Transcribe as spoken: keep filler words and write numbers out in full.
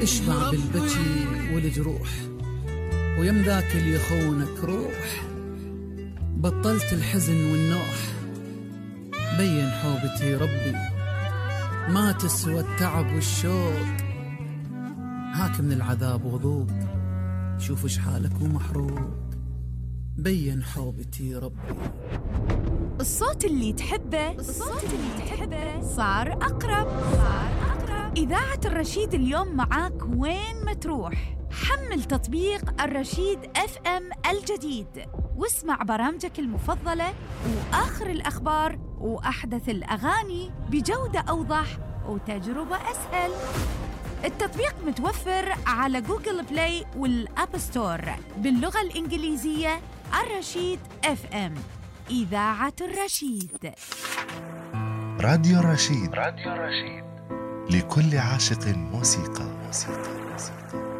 اشبع بالبكي والجروح، ويم ذاك اللي يخونك روح. بطلت الحزن والنوح، بين حوبتي ربي ما تسوى التعب والشوق. هاك من العذاب وذوق، شوف ايش حالك ومحروق. بين حوبتي ربي. الصوت اللي تحبه، الصوت اللي تحبه صار أقرب. صار أقرب. إذاعة الرشيد اليوم معاك وين ما تروح. حمل تطبيق الرشيد اف ام الجديد واسمع برامجك المفضلة وآخر الأخبار وأحدث الأغاني بجودة أوضح وتجربة أسهل. التطبيق متوفر على جوجل بلاي والأب ستور باللغة الإنجليزية. الرشيد اف ام، إذاعة الرشيد. راديو الرشيد، راديو الرشيد لكل عاشق موسيقى. موسيقى. موسيقى.